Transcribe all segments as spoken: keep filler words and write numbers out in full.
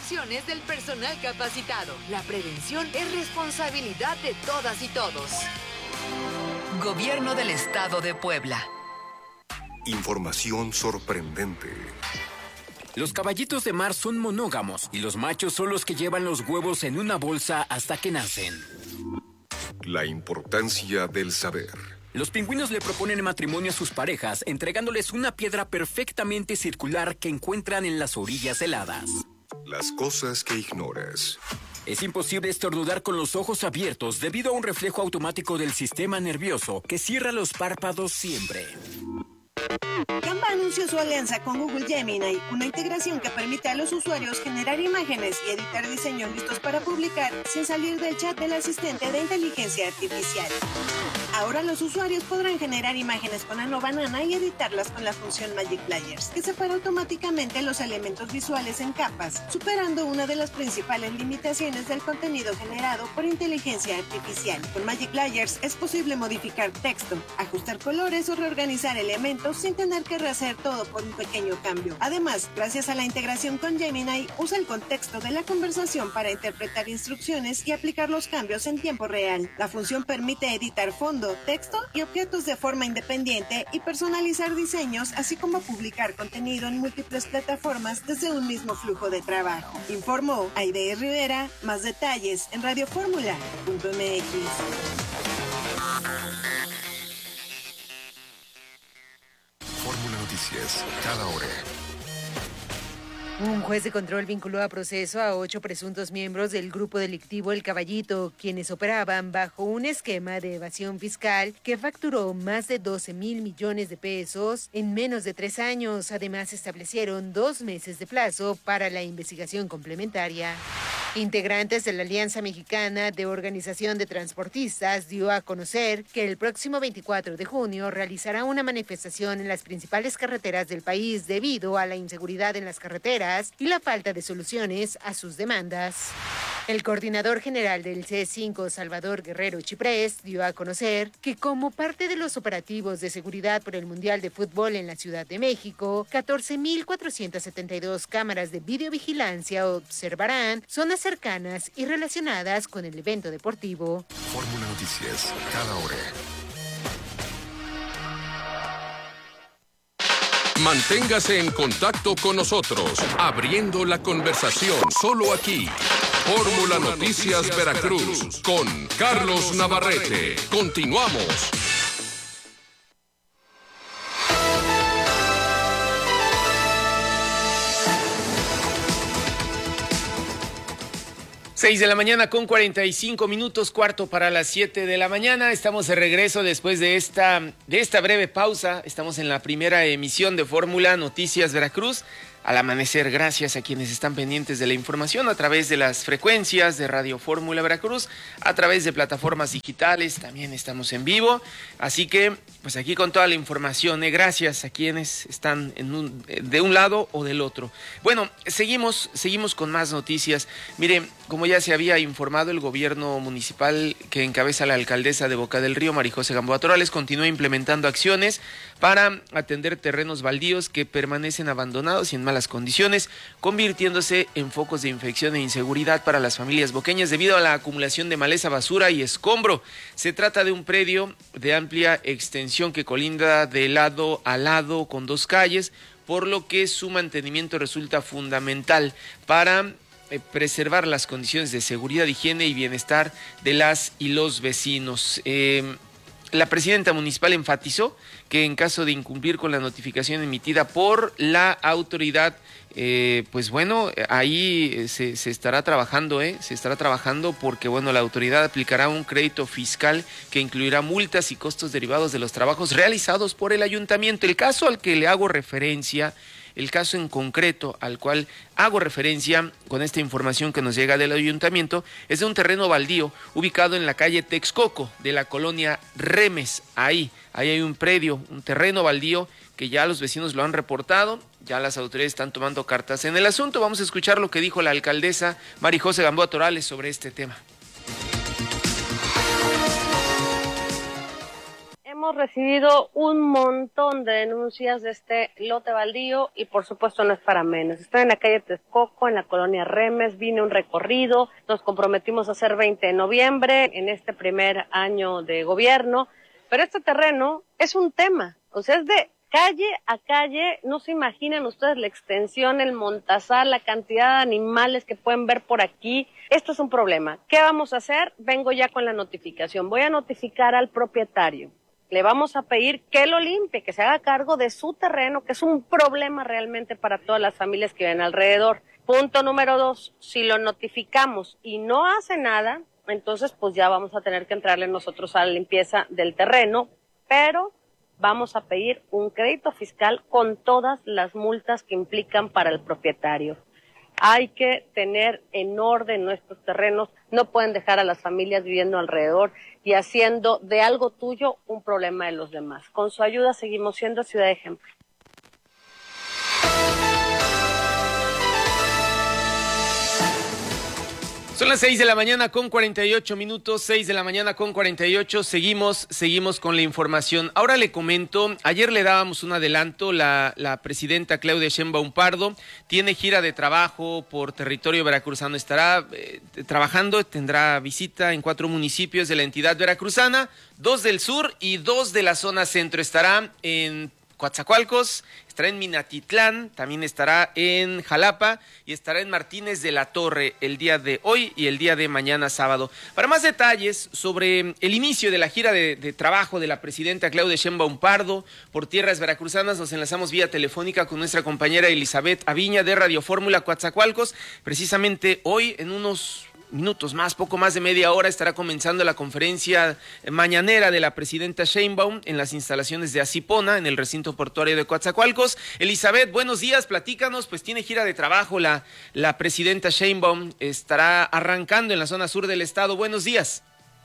instrucciones del personal capacitado. La prevención es responsabilidad de todas y todos. Gobierno del Estado de Puebla. Información sorprendente. Los caballitos de mar son monógamos y los machos son los que llevan los huevos en una bolsa hasta que nacen. La importancia del saber. Los pingüinos le proponen matrimonio a sus parejas, entregándoles una piedra perfectamente circular que encuentran en las orillas heladas. Las cosas que ignoras. Es imposible estornudar con los ojos abiertos debido a un reflejo automático del sistema nervioso que cierra los párpados siempre. Canva anunció su alianza con Google Gemini, una integración que permite a los usuarios generar imágenes y editar diseños listos para publicar sin salir del chat del asistente de inteligencia artificial. Ahora los usuarios podrán generar imágenes con Ano Banana y editarlas con la función Magic Layers, que separa automáticamente los elementos visuales en capas, superando una de las principales limitaciones del contenido generado por inteligencia artificial. Con Magic Layers es posible modificar texto, ajustar colores o reorganizar elementos sin tener que rehacer todo por un pequeño cambio. Además, gracias a la integración con Gemini, usa el contexto de la conversación para interpretar instrucciones y aplicar los cambios en tiempo real. La función permite editar fondo, texto y objetos de forma independiente y personalizar diseños, así como publicar contenido en múltiples plataformas desde un mismo flujo de trabajo. Informó Aide Rivera. Más detalles en radioformula punto m x. Fórmula Noticias, cada hora. Un juez de control vinculó a proceso a ocho presuntos miembros del grupo delictivo El Caballito, quienes operaban bajo un esquema de evasión fiscal que facturó más de doce mil millones de pesos en menos de tres años. Además, establecieron dos meses de plazo para la investigación complementaria. Integrantes de la Alianza Mexicana de Organización de Transportistas dio a conocer que el próximo veinticuatro de junio realizará una manifestación en las principales carreteras del país debido a la inseguridad en las carreteras y la falta de soluciones a sus demandas. El coordinador general del C cinco, Salvador Guerrero Chiprés, dio a conocer que como parte de los operativos de seguridad por el Mundial de Fútbol en la Ciudad de México, catorce mil cuatrocientas setenta y dos cámaras de videovigilancia observarán zonas cercanas y relacionadas con el evento deportivo. Fórmula Noticias, cada hora. Manténgase en contacto con nosotros, abriendo la conversación, solo aquí. Fórmula Noticias Veracruz, con Carlos Navarrete. Continuamos. seis de la mañana con cuarenta y cinco minutos, cuarto para las siete de la mañana. Estamos de regreso después de esta, de esta breve pausa. Estamos en la primera emisión de Fórmula Noticias Veracruz. Al amanecer, gracias a quienes están pendientes de la información a través de las frecuencias de Radio Fórmula Veracruz, a través de plataformas digitales, también estamos en vivo. Así que, pues aquí con toda la información, ¿eh? Gracias a quienes están en un, de un lado o del otro. Bueno, seguimos, seguimos con más noticias. Miren, como ya se había informado, el gobierno municipal que encabeza la alcaldesa de Boca del Río, María José Gamboa Torales, continúa implementando acciones para atender terrenos baldíos que permanecen abandonados y en malas condiciones, convirtiéndose en focos de infección e inseguridad para las familias boqueñas debido a la acumulación de maleza, basura y escombro. Se trata de un predio de amplia extensión que colinda de lado a lado con dos calles, por lo que su mantenimiento resulta fundamental para eh, preservar las condiciones de seguridad, higiene y bienestar de las y los vecinos. Eh, La presidenta municipal enfatizó que en caso de incumplir con la notificación emitida por la autoridad, eh, pues bueno, ahí se, se estará trabajando, ¿eh? Se estará trabajando porque, bueno, la autoridad aplicará un crédito fiscal que incluirá multas y costos derivados de los trabajos realizados por el ayuntamiento. El caso al que le hago referencia, el caso en concreto al cual hago referencia con esta información que nos llega del ayuntamiento, es de un terreno baldío ubicado en la calle Texcoco de la colonia Remes. Ahí, ahí hay un predio, un terreno baldío que ya los vecinos lo han reportado, ya las autoridades están tomando cartas en el asunto. Vamos a escuchar lo que dijo la alcaldesa María José Gamboa Torales sobre este tema. hemos recibido un montón de denuncias de este lote baldío y por supuesto no es para menos. Estoy en la calle Texcoco, en la colonia Remes, vine un recorrido, nos comprometimos a hacer veinte de noviembre en este primer año de gobierno, pero este terreno es un tema, o sea, es de calle a calle, no se imaginan ustedes la extensión, el montazal, la cantidad de animales que pueden ver por aquí. Esto es un problema. ¿Qué vamos a hacer? Vengo ya con la notificación. Voy a notificar al propietario. Le vamos a pedir que lo limpie, que se haga cargo de su terreno, que es un problema realmente para todas las familias que viven alrededor. Punto número dos, si lo notificamos y no hace nada, entonces pues ya vamos a tener que entrarle nosotros a la limpieza del terreno, pero vamos a pedir un crédito fiscal con todas las multas que implican para el propietario. Hay que tener en orden nuestros terrenos, no pueden dejar a las familias viviendo alrededor y haciendo de algo tuyo un problema de los demás. Con su ayuda seguimos siendo ciudad de ejemplo. Son las seis de la mañana con cuarenta y ocho minutos, seis de la mañana con cuarenta y ocho, seguimos, seguimos con la información. Ahora le comento, ayer le dábamos un adelanto, la, la presidenta Claudia Sheinbaum Pardo tiene gira de trabajo por territorio veracruzano, estará eh, trabajando, tendrá visita en cuatro municipios de la entidad veracruzana, dos del sur y dos de la zona centro, estará en Coatzacoalcos, estará en Minatitlán, también estará en Jalapa y estará en Martínez de la Torre el día de hoy y el día de mañana sábado. Para más detalles sobre el inicio de la gira de, de trabajo de la presidenta Claudia Sheinbaum Pardo por tierras veracruzanas, nos enlazamos vía telefónica con nuestra compañera Elizabeth Aviña de Radio Fórmula Coatzacoalcos. Precisamente hoy, en unos minutos más, poco más de media hora, estará comenzando la conferencia mañanera de la presidenta Sheinbaum en las instalaciones de Asipona, en el recinto portuario de Coatzacoalcos. Elizabeth, buenos días, platícanos, pues tiene gira de trabajo la, la presidenta Sheinbaum, estará arrancando en la zona sur del estado. Buenos días.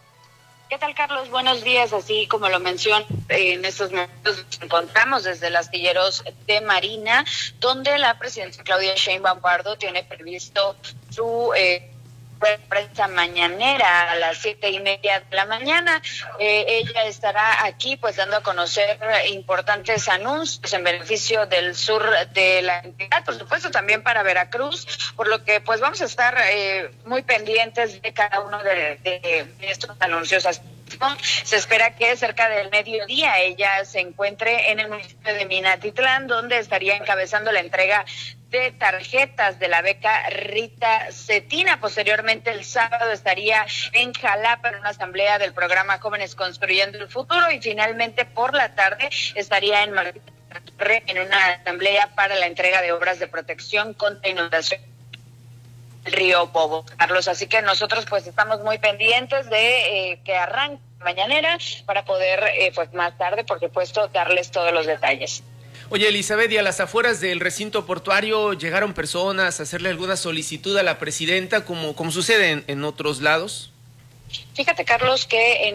¿Qué tal, Carlos? Buenos días. Así como lo mencioné, en estos momentos nos encontramos desde el astilleros de Marina, donde la presidenta Claudia Sheinbaum Pardo tiene previsto su Eh, prensa mañanera a las siete y media de la mañana. Eh, ella estará aquí pues dando a conocer importantes anuncios en beneficio del sur de la entidad, por supuesto también para Veracruz, por lo que pues vamos a estar eh, muy pendientes de cada uno de, de, de estos anuncios. Se espera que cerca del mediodía ella se encuentre en el municipio de Minatitlán, donde estaría encabezando la entrega de tarjetas de la beca Rita Cetina. Posteriormente, el sábado estaría en Jalapa en una asamblea del programa Jóvenes Construyendo el Futuro y finalmente por la tarde estaría en Martínez en una asamblea para la entrega de obras de protección contra inundación del río Bobo, Carlos. Así que nosotros pues estamos muy pendientes de eh, que arranque mañanera para poder eh, pues más tarde, por supuesto, darles todos los detalles. Oye, Elizabeth, y a las afueras del recinto portuario llegaron personas a hacerle alguna solicitud a la presidenta, como, como sucede en, en otros lados. Fíjate, Carlos, que en